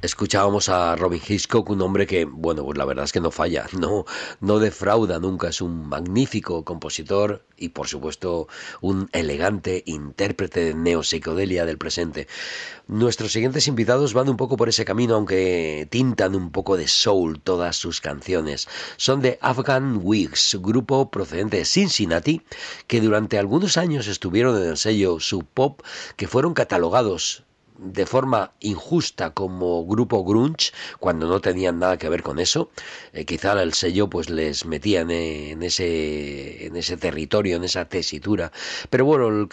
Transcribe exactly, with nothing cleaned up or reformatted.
Escuchábamos a Robin Hitchcock, un hombre que, bueno, pues la verdad es que no falla, no, no defrauda nunca, es un magnífico compositor y por supuesto un elegante intérprete de neopsicodelia del presente. Nuestros siguientes invitados van un poco por ese camino, aunque tintan un poco de soul todas sus canciones. Son de Afghan Wigs, grupo procedente de Cincinnati, que durante algunos años estuvieron en el sello Sub Pop, que fueron catalogados de forma injusta como grupo grunge cuando no tenían nada que ver con eso. Eh, quizá el sello pues les metían en ese en ese territorio, en esa tesitura, pero bueno, el